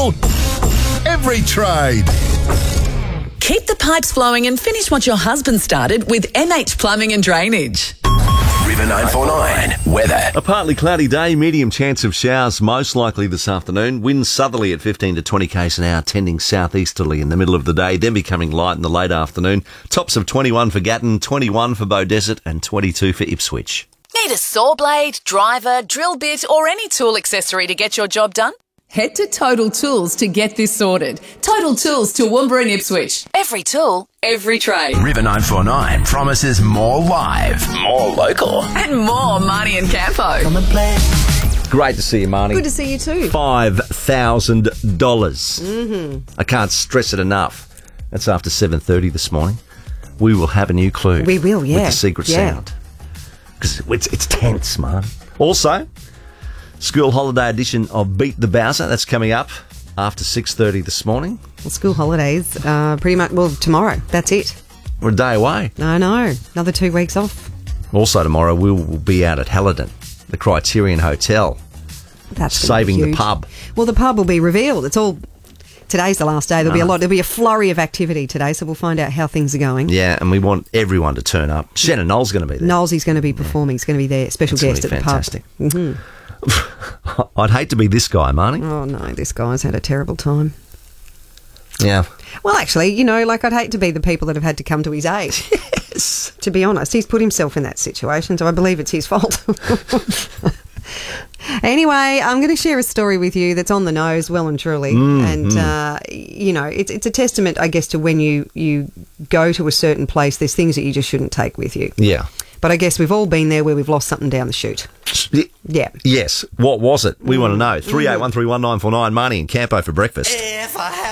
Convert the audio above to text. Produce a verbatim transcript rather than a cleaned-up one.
local, every trade. Keep the pipes flowing and finish what your husband started with M H Plumbing and Drainage. River nine four nine weather. A partly cloudy day, medium chance of showers most likely this afternoon. Winds southerly at fifteen to twenty k's an hour, tending southeasterly in the middle of the day, then becoming light in the late afternoon. Tops of twenty-one for Gatton, twenty-one for Beaudesert and twenty-two for Ipswich. Need a saw blade, driver, drill bit or any tool accessory to get your job done? Head to Total Tools to get this sorted. Total Tools to Toowoomba and Ipswich. Every tool, every trade. River nine four nine promises more live, more local. And more Marnie and Campo. Great to see you, Marnie. Good to see you too. five thousand dollars. Mm-hmm. I can't stress it enough. That's after seven thirty this morning. We will have a new clue. We will, yeah. With the secret yeah. sound. Because it's, it's tense, man. Also, school holiday edition of Beat the Bowser. That's coming up after six thirty this morning. Well, school holidays, uh, pretty much, well, tomorrow. That's it. We're a day away. I know. Another two weeks off. Also tomorrow, we will be out at Halladon, the Criterion Hotel. That's saving the pub. Well, the pub will be revealed. It's all... Today's the last day. There'll be a lot. There'll be a flurry of activity today, so we'll find out how things are going. Yeah, and we want everyone to turn up. Shannon Knowles going to be there. Knowlesy's going to be performing. He's going to be there. Special That's guest at really the fantastic. pub. Mm-hmm. I'd hate to be this guy, Marnie. Oh, no, this guy's had a terrible time. Yeah. Well, actually, you know, like I'd hate to be the people that have had to come to his aid. Yes. To be honest, he's put himself in that situation, so I believe it's his fault. Anyway, I'm going to share a story with you that's on the nose, well and truly. Mm, and, mm. Uh, you know, it's it's a testament, I guess, to when you, you go to a certain place, there's things that you just shouldn't take with you. Yeah. But I guess we've all been there where we've lost something down the chute. Yeah. Yes. What was it? We mm. want to know. three eight one three one nine four nine, Marnie and Campo for breakfast. If I